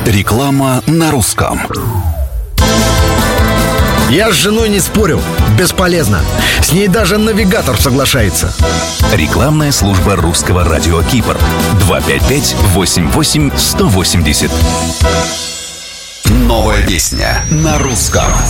Реклама на русском. Я с женой не спорю, бесполезно. С ней даже навигатор соглашается. Рекламная служба русского радио Кипр. 255-88-180. Новая песня на русском.